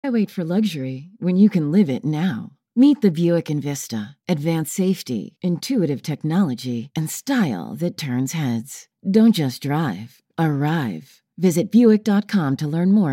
Why wait for luxury when you can live it now? Meet the Buick Envista. Advanced safety, intuitive technology, and style that turns heads. Don't just drive, arrive. Visit Buick.com to learn more.